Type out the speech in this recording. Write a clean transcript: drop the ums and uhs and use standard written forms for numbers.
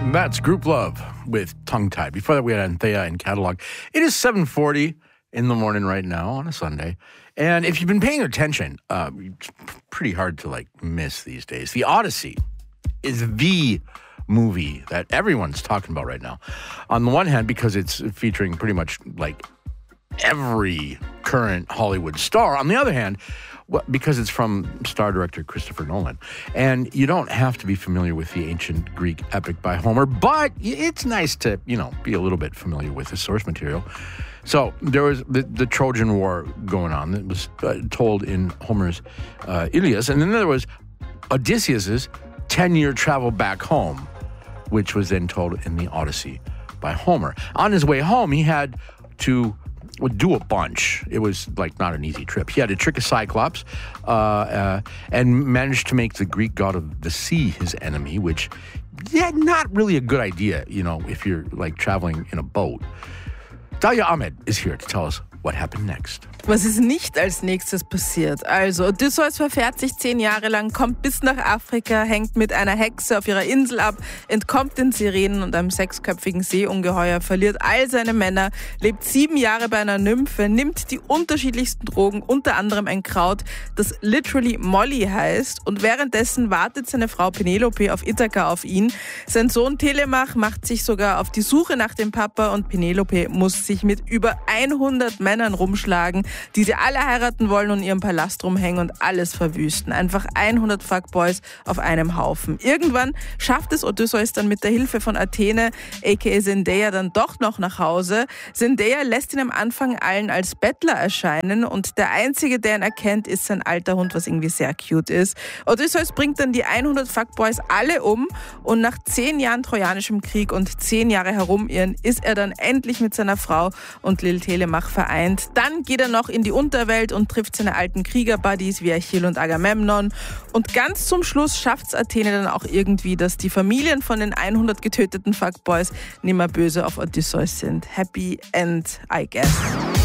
That's Group Love with Tongue Tied. Before that, we had Anthea and Catalog. It is 7:40 in the morning right now on a Sunday. And if you've been paying attention, it's pretty hard to miss these days. The Odyssey is the movie that everyone's talking about right now. On the one hand, because it's featuring pretty much every current Hollywood star. On the other hand, because it's from star director Christopher Nolan. And you don't have to be familiar with the ancient Greek epic by Homer, but it's nice to, be a little bit familiar with the source material. So there was the Trojan War going on. It was told in Homer's Iliad. And then there was Odysseus's 10-year travel back home, which was then told in the Odyssey by Homer. On his way home, he had to do a bunch. It was not an easy trip. He had to trick a Cyclops and managed to make the Greek god of the sea his enemy, which, not really a good idea, if you're traveling in a boat. Dalia Ahmed is here to tell us what happened next. Was ist nicht als nächstes passiert? Also, Odysseus verfährt sich 10 Jahre lang, kommt bis nach Afrika, hängt mit einer Hexe auf ihrer Insel ab, entkommt den Sirenen und einem 6-köpfigen Seeungeheuer, verliert all seine Männer, lebt 7 Jahre bei einer Nymphe, nimmt die unterschiedlichsten Drogen, unter anderem ein Kraut, das literally Molly heißt, und währenddessen wartet seine Frau Penelope auf Ithaka auf ihn. Sein Sohn Telemach macht sich sogar auf die Suche nach dem Papa und Penelope muss sich mit über 100 Männern rumschlagen, die sie alle heiraten wollen und ihrem Palast rumhängen und alles verwüsten. Einfach 100 Fuckboys auf einem Haufen. Irgendwann schafft es Odysseus dann mit der Hilfe von Athene, aka Zendaya, dann doch noch nach Hause. Zendaya lässt ihn am Anfang allen als Bettler erscheinen und der Einzige, der ihn erkennt, ist sein alter Hund, was irgendwie sehr cute ist. Odysseus bringt dann die 100 Fuckboys alle um und nach 10 Jahren Trojanischem Krieg und 10 Jahre Herumirren ist er dann endlich mit seiner Frau und Lil Telemach vereint. Dann geht er noch in die Unterwelt und trifft seine alten Kriegerbuddies wie Achill und Agamemnon. Und ganz zum Schluss schafft es Athene dann auch irgendwie, dass die Familien von den 100 getöteten Fuckboys nimmer böse auf Odysseus sind. Happy End, I guess.